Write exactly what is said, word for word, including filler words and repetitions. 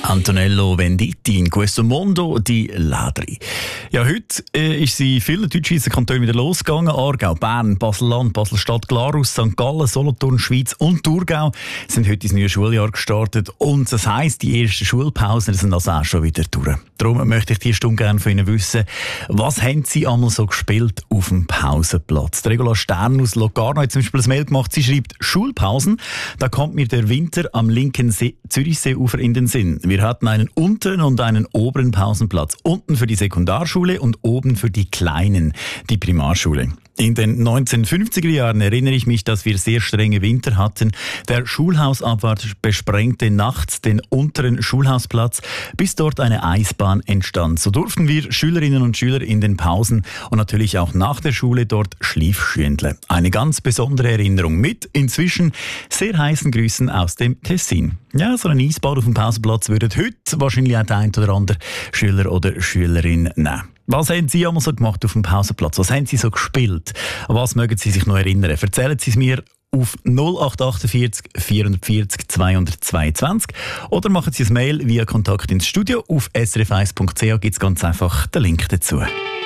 Antonello Venditti in questo mondo di ladri. Ja, heute äh, ist sie in vielen Deutschschweizer Kantonen wieder losgegangen. Aargau, Bern, Basel-Land, Basel-Stadt, Glarus, Sankt Gallen, Solothurn, Schweiz und Thurgau sind heute ins neue Schuljahr gestartet. Und das heisst, die ersten Schulpausen sind also auch schon wieder durch. Darum möchte ich diese Stunde gerne von Ihnen wissen, was haben Sie einmal so gespielt auf dem Pausenplatz? Die Regula Stern aus Locarno hat zum Beispiel ein Mail gemacht. Sie schreibt, Schulpausen, da kommt mir der Winter am linken See, Zürichseeufer in den Sinn. Wir hatten einen unteren und einen oberen Pausenplatz. Unten für die Sekundarschule und oben für die Kleinen, die Primarschule. In den neunzehnhundertfünfziger Jahren erinnere ich mich, dass wir sehr strenge Winter hatten. Der Schulhausabwart besprengte nachts den unteren Schulhausplatz, bis dort eine Eisbahn entstand. So durften wir Schülerinnen und Schüler in den Pausen und natürlich auch nach der Schule dort Schliefschwindle. Eine ganz besondere Erinnerung mit inzwischen sehr heißen Grüßen aus dem Tessin. Ja, so ein Eisbad auf dem Pausenplatz würde heute wahrscheinlich auch der ein oder andere Schüler oder Schülerin nehmen. Was haben Sie einmal so gemacht auf dem Pausenplatz? Was haben Sie so gespielt? An was mögen Sie sich noch erinnern? Erzählen Sie es mir auf null acht achtundvierzig vierundvierzig zweihundertzweiundzwanzig oder machen Sie ein Mail via Kontakt ins Studio. Auf s r f eins punkt c h gibt es ganz einfach den Link dazu.